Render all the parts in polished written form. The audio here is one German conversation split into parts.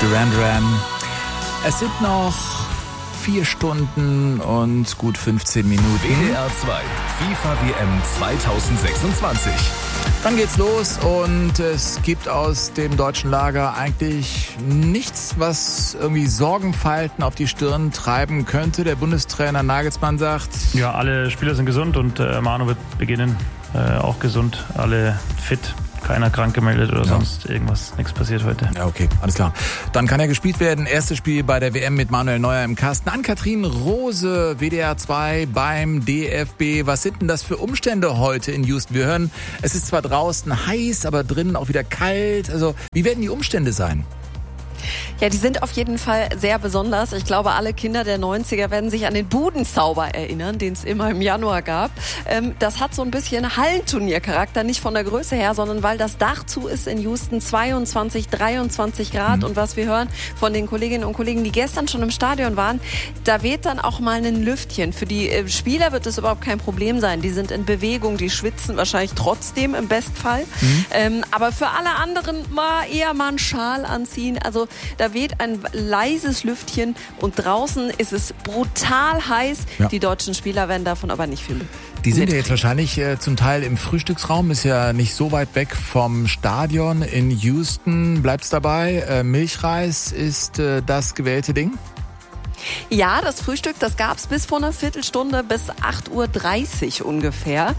Duran Duran. Es sind noch 4 Stunden und gut 15 Minuten. WDR 2, FIFA WM 2026. Dann geht's los und es gibt aus dem deutschen Lager eigentlich nichts, was irgendwie Sorgenfalten auf die Stirn treiben könnte. Der Bundestrainer Nagelsmann sagt... Ja, alle Spieler sind gesund und Manu wird beginnen, auch gesund, alle fit. Keiner krank gemeldet oder sonst irgendwas. Nichts passiert heute. Ja, okay, alles klar. Dann kann ja gespielt werden. Erstes Spiel bei der WM mit Manuel Neuer im Kasten. Ann-Kathrin Rose, WDR 2 beim DFB. Was sind denn das für Umstände heute in Houston? Wir hören, es ist zwar draußen heiß, aber drinnen auch wieder kalt. Also, wie werden die Umstände sein? Ja, die sind auf jeden Fall sehr besonders. Ich glaube, alle Kinder der 90er werden sich an den Budenzauber erinnern, den es immer im Januar gab. Das hat so ein bisschen Hallenturniercharakter, nicht von der Größe her, sondern weil das Dach zu ist in Houston, 22, 23 Grad. Und was wir hören von den Kolleginnen und Kollegen, die gestern schon im Stadion waren, da weht dann auch mal ein Lüftchen. Für die Spieler wird es überhaupt kein Problem sein. Die sind in Bewegung, die schwitzen wahrscheinlich trotzdem im Bestfall. Aber für alle anderen eher mal einen Schal anziehen. Also da weht ein leises Lüftchen und draußen ist es brutal heiß. Ja. Die deutschen Spieler werden davon aber nicht viel Die sind ja jetzt wahrscheinlich zum Teil im Frühstücksraum, ist ja nicht so weit weg vom Stadion in Houston. Bleibt's dabei? Milchreis ist das gewählte Ding? Ja, das Frühstück, das gab's bis vor einer Viertelstunde, bis 8.30 Uhr ungefähr.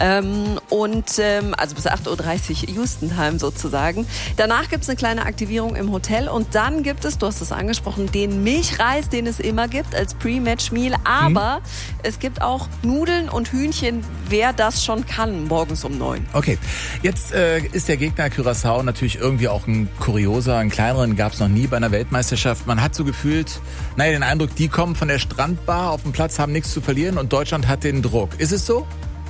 Also bis 8.30 Uhr Houston-Time sozusagen. Danach gibt's eine kleine Aktivierung im Hotel und dann gibt es, du hast es angesprochen, den Milchreis, den es immer gibt als Pre-Match-Meal. Aber es gibt auch Nudeln und Hühnchen, wer das schon kann, morgens um 9. Okay, jetzt ist der Gegner Curaçao natürlich irgendwie auch ein kurioser, einen kleineren gab's noch nie bei einer Weltmeisterschaft. Man hat so gefühlt, den Eindruck, die kommen von der Strandbar auf den Platz, haben nichts zu verlieren und Deutschland hat den Druck. Ist es so?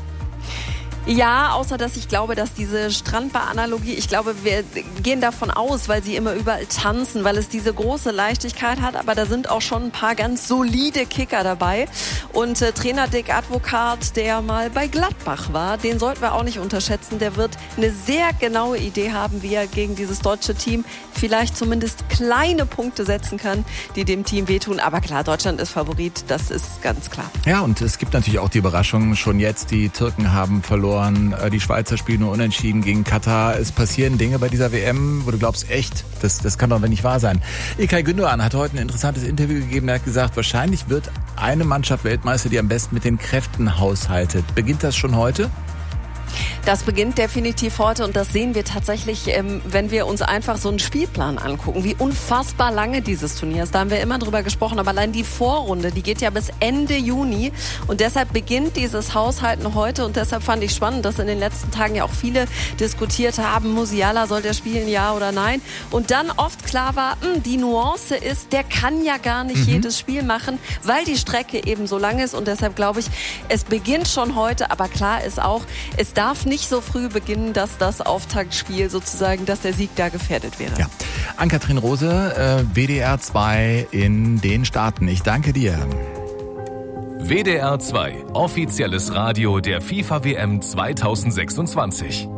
Ja, außer dass ich glaube, dass diese Strandbar-Analogie, ich glaube, wir gehen davon aus, weil sie immer überall tanzen, weil es diese große Leichtigkeit hat, aber da sind auch schon ein paar ganz solide Kicker dabei. Und Trainer Dick Advokat, der mal bei Gladbach war, den sollten wir auch nicht unterschätzen. Der wird eine sehr genaue Idee haben, wie er gegen dieses deutsche Team vielleicht zumindest kleine Punkte setzen kann, die dem Team wehtun. Aber klar, Deutschland ist Favorit, das ist ganz klar. Ja, und es gibt natürlich auch die Überraschungen schon jetzt. Die Türken haben verloren. Die Schweizer spielen nur unentschieden gegen Katar. Es passieren Dinge bei dieser WM, wo du glaubst, echt, das kann doch nicht wahr sein. İlkay Gündoğan hat heute ein interessantes Interview gegeben. Er hat gesagt, wahrscheinlich wird eine Mannschaft Weltmeister, die am besten mit den Kräften haushaltet. Beginnt das schon heute? Das beginnt definitiv heute und das sehen wir tatsächlich, wenn wir uns einfach so einen Spielplan angucken, wie unfassbar lange dieses Turnier ist. Da haben wir immer drüber gesprochen, aber allein die Vorrunde, die geht ja bis Ende Juni und deshalb beginnt dieses Haushalten heute und deshalb fand ich spannend, dass in den letzten Tagen ja auch viele diskutiert haben, Musiala, soll der spielen, ja oder nein? Und dann oft klar war, die Nuance ist, der kann ja gar nicht jedes Spiel machen, weil die Strecke eben so lang ist und deshalb glaube ich, es beginnt schon heute, aber klar ist auch, es darf nicht so früh beginnen, dass das Auftaktspiel sozusagen, dass der Sieg da gefährdet wäre. Ja. Ann-Kathrin Rose, WDR 2 in den Staaten. Ich danke dir. WDR 2, offizielles Radio der FIFA WM 2026.